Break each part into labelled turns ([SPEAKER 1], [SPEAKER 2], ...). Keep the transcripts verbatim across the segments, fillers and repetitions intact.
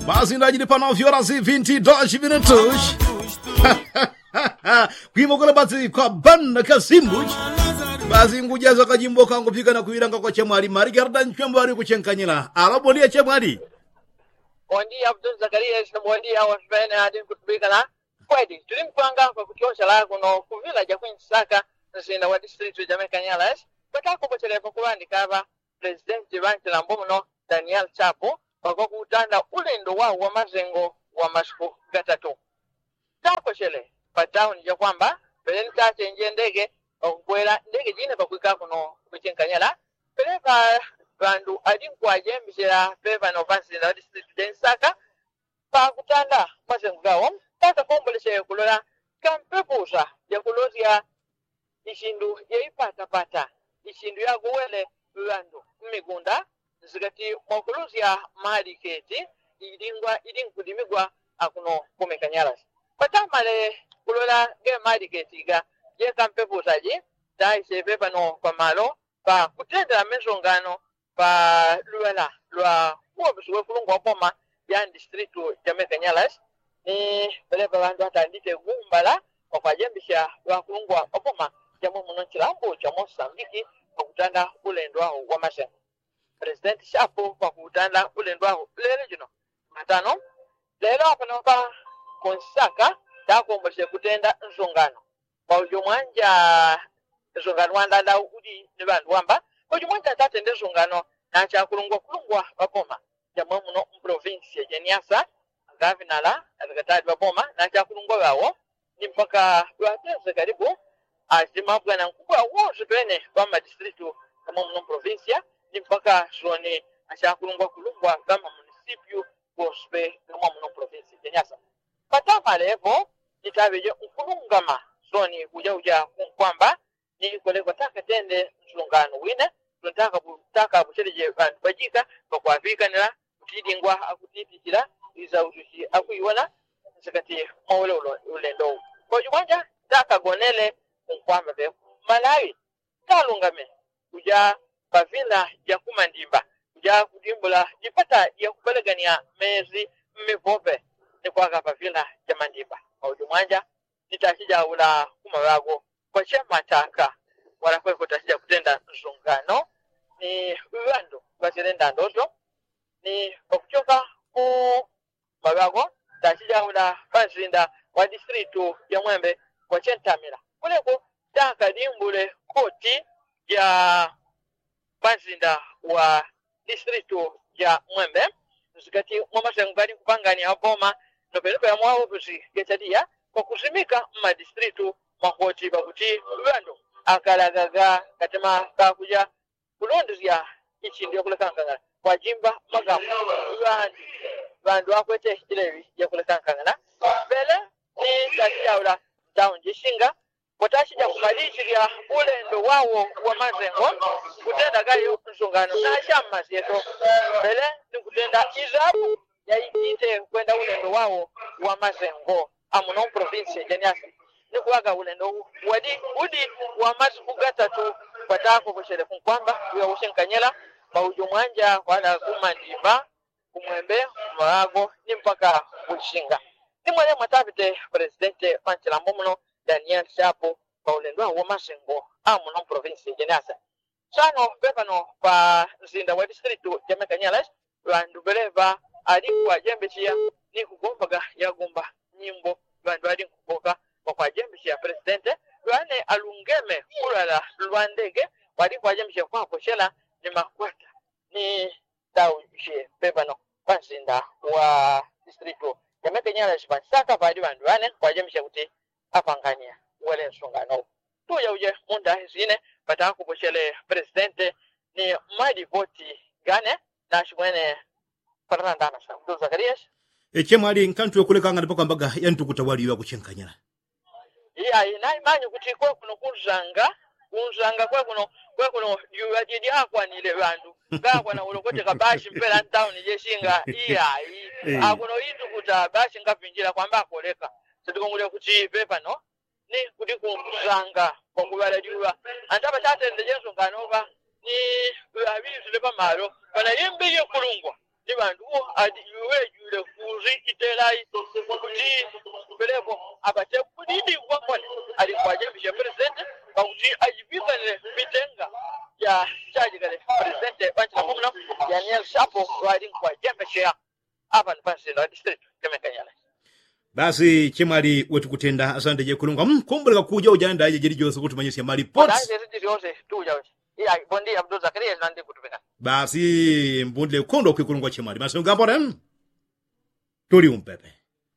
[SPEAKER 1] Basi ainda de para nove horas e vinte e dois minutos. Kuimokola basi kwa banda Kasimbut. Basi ngujaza kajimbo kangu pika na kuiranga kwa chemwali mari garda nchembo ari kuchenkanyila. Alo bondia chemwali.
[SPEAKER 2] Bondia Abdul Zakaria is bondia wa fena hadi kutubika na kwedi. Tulimkwanga kwa kuchosha la kuno kuvila ja kwinsaka nsinda wa district ya Mekanyala. Batako kwa telepo kuandika aba President Banki la Mbono Daniel Chapo kwa kutanda ulendo wao wa mazengo wa masiku gatatu. Tako shele patown ya kwamba pelenta chenje ndege okwera ndege jine bakwika kuno kuchenkanyala peleka bandu adinkwa jembishira peva no vansi na district densaka pa kutanda mazengo gawo taka komboleshe kulola kampepusa ya kulozia ishindu yeipata pata ishindu ya kuwele bandu migunda zigati mokuluzia mahali keti idingwa idinkudimigwa akuno kumekanyala patamale kulola ge mahali ketiga je kampepusaji dai seve pano kwa malo pa kutenda mesongano pa luela lwa kuobiswe kulungwa poma ya district ya Mekanyala ni pele bandu atandite gumbala kwa jembisha lwa kulungwa opoma jamu muno chilambo cha Mozambique kutanda ulendo wao wa masengo. President Chapo kwa kutanda ulendo wao lele jino matano lelo hapa napa konsaka tako mboshe kutenda nzongano kwa ujumwanja nzongano wanda da udi ni bandu wamba kwa ujumwanja tatende nzongano na cha kulungwa kulungwa wapoma jamu muno province ya Niassa gavinala alikatadi wapoma na cha kulungwa wao ni mpaka wateze karibu azimabwa na nkubwa wote pene kama district kama mno provincia ni mpaka shoni ashakulungwa kulungwa kama municipio gospe kama mno province ya Niassa patama levo nitabeje ukulungama shoni kuja uja kwamba ni koleko taka tende msulungano wine tunataka kutaka buchereje bantu bajika kwa kwafika nila kutidingwa akutitira iza ujushi akuiwana sekati mawele ulendo kwa jumanja taka gonele kwamba be Malawi kalungame kuja pavila ya kumandimba kuja kudimbula ipata ya kubelegania mezi mmevobe ni kwa pavila ya mandimba au jumanja nitashija ula kumawago kwa chama taka wala kwa kutashija kutenda nzungano ni uwando kwa chirenda ndoto ni okuchoka ku mawago tashija ula panzinda wa district ya Mwembe kwa Chentamira kuleko taka dimbule koti ya panzinda wa district ya Mwembe zikati mwamasengu bali kupangani aboma no pelepa ya mwawo buzi gechadia kwa kuzimika ma district makoti bakuti lwando akalagaga katima kakuja kulondizia ichi ndio kulekanga kwa jimba magamu lwando bandu akwete ilewi ya kulekanga bele ni takiaula town jishinga watashija kumalizia ulendo wao wa mazengo kutenda gayo nzungano na shamba zetu bele ni kutenda izabu ya ite kwenda ulendo wao wa mazengo amuno province ya Niassa ni kuaga ulendo wadi udi wa masiku gatatu patako kushele kwamba ya ushenkanyela ba ujumwanja wala kumandimba kumwembe mwago ni mpaka kushinga ni mwale matapite presidente Banki Mbono Daniel Chapo kwa ulendo wa masengo amu no province ya Niassa sano pepano pa zinda wa district ya Mekanyala wandu beleva alikuwa jembechia ni kugompaga ya gumba nyimbo wandu ali kuboka kwa jembechia presidente wane alungeme kulala lwandege walikuwa jembechia kwa koshela ni makwata ni tauje pepano pa zinda wa district ya Mekanyala saka badi wandu wane kwa jembechia kuti apangania wale nsungano tuya uje munda zine patako boshele presidente ni madi voti gane na shimwene Fernanda na Abdul Zakaria
[SPEAKER 1] e chemwali nkantu yokulekanga ndipo kwambaga yantukutawaliwa kuchenkanyala
[SPEAKER 2] iya ina imanyi kuti kwa kuno kuzanga kuzanga kwa kuno kwa kuno yuadidi akwa nile bandu ngakwa na ulokote kabashi mpela town jeshinga iya akuno itu kuta bashi ngapinjira kwamba koleka sedikongule kuti pepa no ni kuti kuzanga kwa kubala diwa antaba tate ndejenso kanova ni abizu lepa malo bana yembe yekulungwa ndi bantuwo adi iwe jule kuzi itelai kuti kupereko abate kudidi wakone ali kwaje bisha president bakuti ajibikanire mitenga ya chaji kale president wancha kumna ya Niel Shapo riding kwa jembe share hapa ni pasi na district kama Kanyala.
[SPEAKER 1] Basi chemali wetu kutenda asante je kulunga mkumbulika kuja ujanda je jeri jose kutumanyisia mali pots.
[SPEAKER 2] Ndio ndio yose tu jawe. Ya bondi Abdul Zakaria nandi kutupeka.
[SPEAKER 1] Basi mbundle kondo kwikulungwa chemali. Basi ngambore. Tuli umpepe.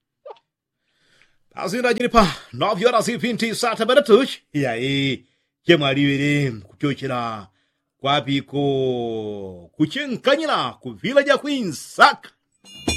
[SPEAKER 1] Basi ndajini pa nove horas e vinte e sete minutos. E aí, chemali wele kuchochera kwapiko kuchenkanyira ku village ya Queen Sak.